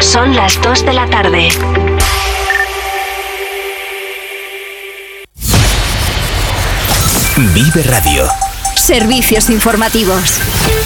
Son las 2 de la tarde. Vive Radio. Servicios informativos.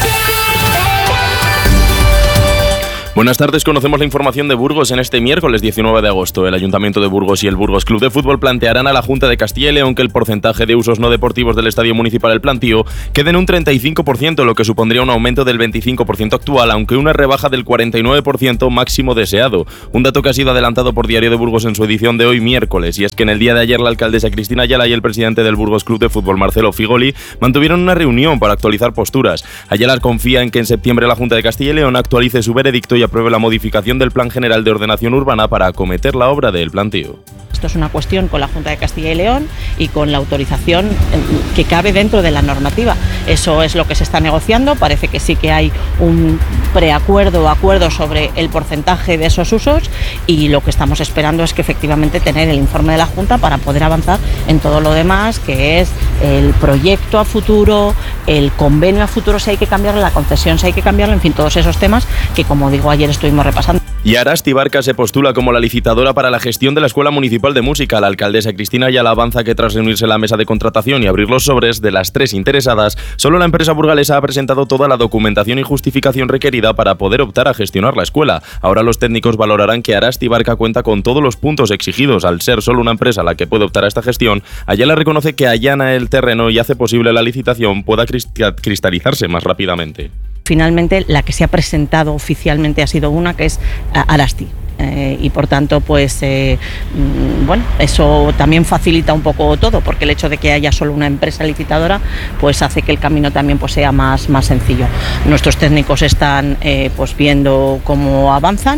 Buenas tardes, conocemos la información de Burgos en este miércoles 19 de agosto. El Ayuntamiento de Burgos y el Burgos Club de Fútbol plantearán a la Junta de Castilla y León que el porcentaje de usos no deportivos del Estadio Municipal El Plantío quede en un 35%, lo que supondría un aumento del 25% actual, aunque una rebaja del 49% máximo deseado. Un dato que ha sido adelantado por Diario de Burgos en su edición de hoy miércoles, y es que en el día de ayer la alcaldesa Cristina Ayala y el presidente del Burgos Club de Fútbol Marcelo Figoli mantuvieron una reunión para actualizar posturas. Ayala confía en que en septiembre la Junta de Castilla y León actualice su veredicto y apruebe la modificación del Plan General de Ordenación Urbana para acometer la obra del Plantío. Esto es una cuestión con la Junta de Castilla y León y con la autorización que cabe dentro de la normativa. Eso es lo que se está negociando. Parece que sí que hay un preacuerdo o acuerdo sobre el porcentaje de esos usos, y lo que estamos esperando es que efectivamente tener el informe de la Junta para poder avanzar en todo lo demás, que es el proyecto a futuro, el convenio a futuro si hay que cambiarlo, la concesión si hay que cambiarlo, en fin, todos esos temas que, como digo, ayer estuvimos repasando. Y Arasti Barca se postula como la licitadora para la gestión de la Escuela Municipal de Música. La alcaldesa Cristina Ayala avanza que tras reunirse en la mesa de contratación y abrir los sobres de las 3 interesadas, solo la empresa burgalesa ha presentado toda la documentación y justificación requerida para poder optar a gestionar la escuela. Ahora los técnicos valorarán que Arasti Barca cuenta con todos los puntos exigidos. Al ser solo una empresa la que puede optar a esta gestión, Ayala reconoce que allana el terreno y hace posible la licitación pueda cristalizarse más rápidamente. Finalmente, la que se ha presentado oficialmente ha sido una, que es Arasti. Y por tanto, pues bueno, eso también facilita un poco todo, porque el hecho de que haya solo una empresa licitadora pues hace que el camino también pues sea más sencillo. Nuestros técnicos están pues viendo cómo avanzan,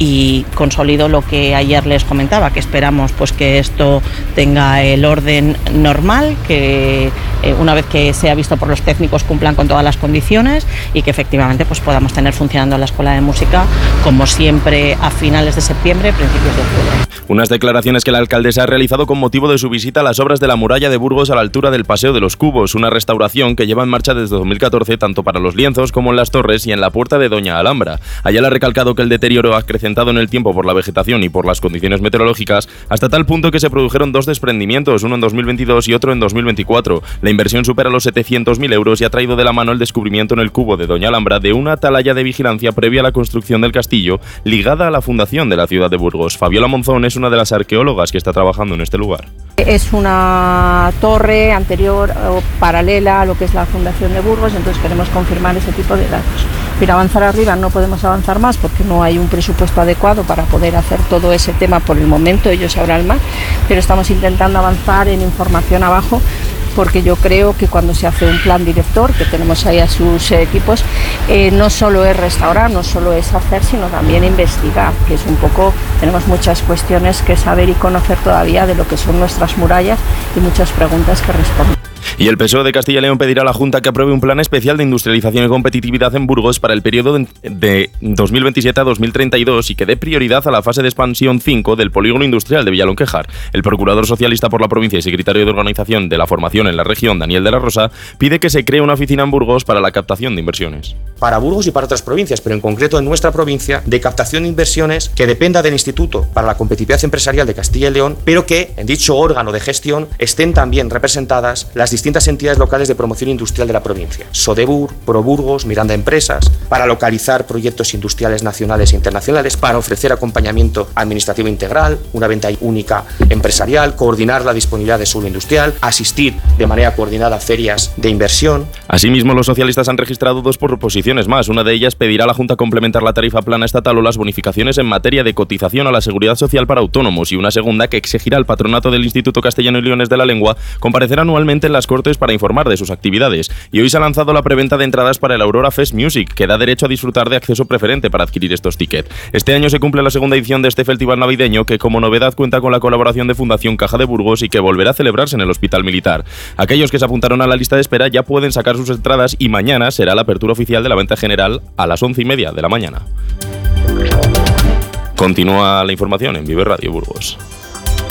y consolido lo que ayer les comentaba, que esperamos pues que esto tenga el orden normal, que una vez que sea visto por los técnicos cumplan con todas las condiciones, y que efectivamente pues podamos tener funcionando la Escuela de Música como siempre a finales de septiembre, principios de octubre. Unas declaraciones que la alcaldesa ha realizado con motivo de su visita a las obras de la muralla de Burgos a la altura del Paseo de los Cubos, una restauración que lleva en marcha desde 2014 tanto para los lienzos como en las torres y en la puerta de Doña Alhambra. Ayala ha recalcado que el deterioro ha acrecentado en el tiempo por la vegetación y por las condiciones meteorológicas, hasta tal punto que se produjeron 2 desprendimientos, uno en 2022 y otro en 2024. La inversión supera los 700.000 euros y ha traído de la mano el descubrimiento en el Cubo de Doña Alhambra de una atalaya de vigilancia previa a la construcción del castillo, ligada a la fundación de la ciudad de Burgos. Fabiola Monzón es una de las arqueólogas que está trabajando en este lugar. Es una torre anterior o paralela a lo que es la fundación de Burgos, entonces queremos confirmar ese tipo de datos. Pero avanzar arriba no podemos avanzar más porque no hay un presupuesto adecuado para poder hacer todo ese tema por el momento, ellos sabrán más, pero estamos intentando avanzar en información abajo, porque yo creo que cuando se hace un plan director, que tenemos ahí a sus equipos, no solo es restaurar, no solo es hacer, sino también investigar, que es un poco, tenemos muchas cuestiones que saber y conocer todavía de lo que son nuestras murallas y muchas preguntas que responder. Y el PSOE de Castilla y León pedirá a la Junta que apruebe un plan especial de industrialización y competitividad en Burgos para el periodo de 2027 a 2032 y que dé prioridad a la fase de expansión 5 del polígono industrial de Villalonquejar. El procurador socialista por la provincia y secretario de organización de la formación en la región, Daniel de la Rosa, pide que se cree una oficina en Burgos para la captación de inversiones. Para Burgos y para otras provincias, pero en concreto en nuestra provincia, de captación de inversiones que dependa del Instituto para la Competitividad Empresarial de Castilla y León, pero que en dicho órgano de gestión estén también representadas las distintas entidades locales de promoción industrial de la provincia, Sodebur, ProBurgos, Miranda Empresas, para localizar proyectos industriales nacionales e internacionales, para ofrecer acompañamiento administrativo integral, una venta única empresarial, coordinar la disponibilidad de suelo industrial, asistir de manera coordinada a ferias de inversión. Asimismo, los socialistas han registrado 2 proposiciones más. Una de ellas pedirá a la Junta complementar la tarifa plana estatal o las bonificaciones en materia de cotización a la seguridad social para autónomos, y una segunda que exigirá al patronato del Instituto Castellano y Leones de la Lengua comparecer anualmente en las Cortes para informar de sus actividades. Y hoy se ha lanzado la preventa de entradas para el Aurora Fest Music, que da derecho a disfrutar de acceso preferente para adquirir estos tickets. Este año se cumple la segunda edición de este festival navideño, que como novedad cuenta con la colaboración de Fundación Caja de Burgos y que volverá a celebrarse en el Hospital Militar. Aquellos que se apuntaron a la lista de espera ya pueden sacar sus entradas, y mañana será la apertura oficial de la venta general a las 11:30 de la mañana. Continúa la información en Vive Radio Burgos.